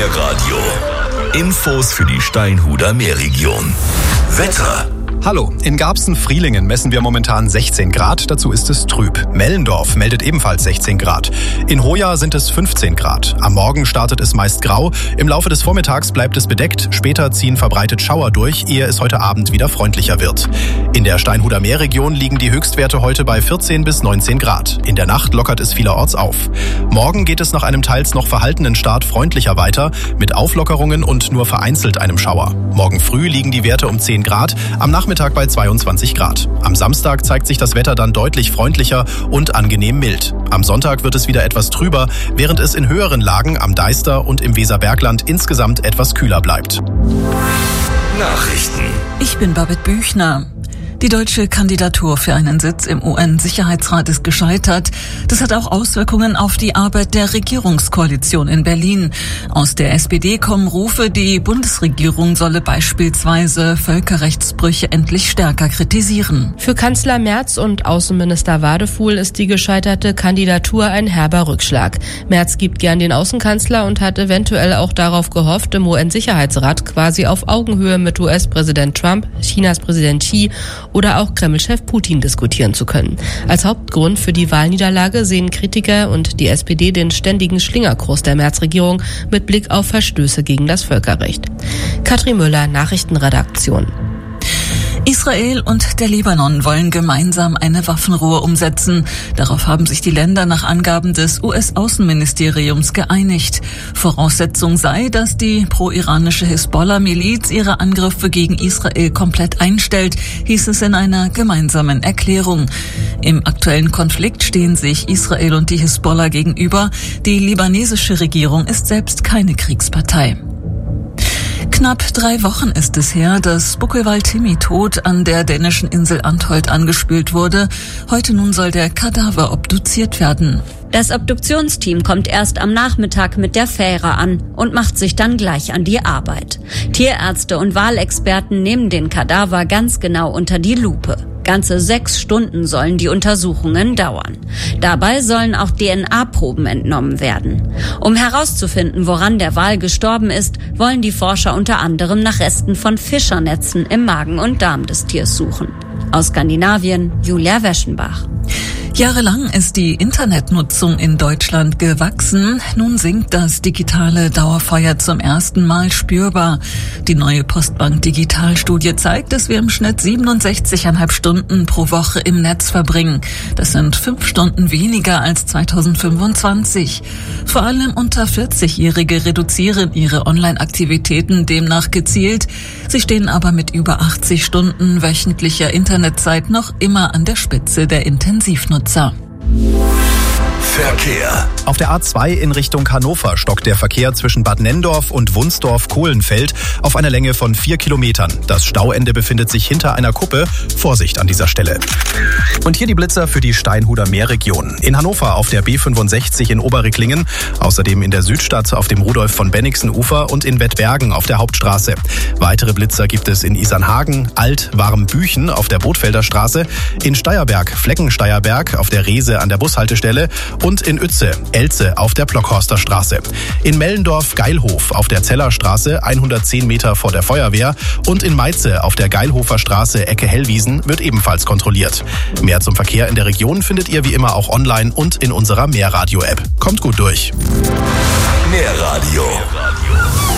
Meerradio. Infos für die Steinhuder Meerregion. Wetter. Hallo, in Garbsen-Frielingen messen wir momentan 16 Grad, dazu ist es trüb. Mellendorf meldet ebenfalls 16 Grad. In Hoya sind es 15 Grad. Am Morgen startet es meist grau, im Laufe des Vormittags bleibt es bedeckt, später ziehen verbreitet Schauer durch, ehe es heute Abend wieder freundlicher wird. In der Steinhuder Meerregion liegen die Höchstwerte heute bei 14 bis 19 Grad. In der Nacht lockert es vielerorts auf. Morgen geht es nach einem teils noch verhaltenen Start freundlicher weiter, mit Auflockerungen und nur vereinzelt einem Schauer. Morgen früh liegen die Werte um 10 Grad, am Nachmittag bei 22 Grad. Am Samstag zeigt sich das Wetter dann deutlich freundlicher und angenehm mild. Am Sonntag wird es wieder etwas trüber, während es in höheren Lagen am Deister und im Weserbergland insgesamt etwas kühler bleibt. Nachrichten. Ich bin Babette Büchner. Die deutsche Kandidatur für einen Sitz im UN-Sicherheitsrat ist gescheitert. Das hat auch Auswirkungen auf die Arbeit der Regierungskoalition in Berlin. Aus der SPD kommen Rufe, die Bundesregierung solle beispielsweise Völkerrechtsbrüche endlich stärker kritisieren. Für Kanzler Merz und Außenminister Wadefuhl ist die gescheiterte Kandidatur ein herber Rückschlag. Merz gibt gern den Außenkanzler und hat eventuell auch darauf gehofft, im UN-Sicherheitsrat quasi auf Augenhöhe mit US-Präsident Trump, Chinas Präsident Xi oder auch Kreml-Chef Putin diskutieren zu können. Als Hauptgrund für die Wahlniederlage sehen Kritiker und die SPD den ständigen Schlingerkurs der Merz-Regierung mit Blick auf Verstöße gegen das Völkerrecht. Katrin Müller, Nachrichtenredaktion. Israel und der Libanon wollen gemeinsam eine Waffenruhe umsetzen. Darauf haben sich die Länder nach Angaben des US-Außenministeriums geeinigt. Voraussetzung sei, dass die pro-iranische Hisbollah-Miliz ihre Angriffe gegen Israel komplett einstellt, hieß es in einer gemeinsamen Erklärung. Im aktuellen Konflikt stehen sich Israel und die Hisbollah gegenüber. Die libanesische Regierung ist selbst keine Kriegspartei. Knapp 3 Wochen ist es her, dass Buckelwald-Timmy tot an der dänischen Insel Antholt angespült wurde. Heute nun soll der Kadaver obduziert werden. Das Obduktionsteam kommt erst am Nachmittag mit der Fähre an und macht sich dann gleich an die Arbeit. Tierärzte und Walexperten nehmen den Kadaver ganz genau unter die Lupe. Ganze 6 Stunden sollen die Untersuchungen dauern. Dabei sollen auch DNA-Proben entnommen werden. Um herauszufinden, woran der Wal gestorben ist, wollen die Forscher unter anderem nach Resten von Fischernetzen im Magen und Darm des Tiers suchen. Aus Skandinavien, Julia Weschenbach. Jahrelang ist die Internetnutzung in Deutschland gewachsen. Nun sinkt das digitale Dauerfeuer zum ersten Mal spürbar. Die neue Postbank Digitalstudie zeigt, dass wir im Schnitt 67,5 Stunden pro Woche im Netz verbringen. Das sind 5 Stunden weniger als 2025. Vor allem unter 40-Jährige reduzieren ihre Online-Aktivitäten demnach gezielt. Sie stehen aber mit über 80 Stunden wöchentlicher Internetzeit noch immer an der Spitze der Intensivnutzung. Verkehr. Auf der A2 in Richtung Hannover stockt der Verkehr zwischen Bad Nenndorf und Wunsdorf-Kohlenfeld auf einer Länge von 4 Kilometern. Das Stauende befindet sich hinter einer Kuppe. Vorsicht an dieser Stelle. Und hier die Blitzer für die Steinhuder Meerregion. In Hannover auf der B65 in Oberricklingen, außerdem in der Südstadt auf dem Rudolf-von-Bennigsen-Ufer und in Wettbergen auf der Hauptstraße. Weitere Blitzer gibt es in Isernhagen, Alt-Warmbüchen auf der Bothfelder Straße, in Steierberg, Fleckensteierberg auf der Reese an der Bushaltestelle und in Uetze, Elze auf der Blockhorster Straße. In Mellendorf, Geilhof auf der Zellerstraße, 110 Meter vor der Feuerwehr und in Meitze auf der Geilhofer Straße, Ecke Hellwiesen, wird ebenfalls kontrolliert. Mehr zum Verkehr in der Region findet ihr wie immer auch online und in unserer Meerradio-App. Kommt gut durch. Meerradio.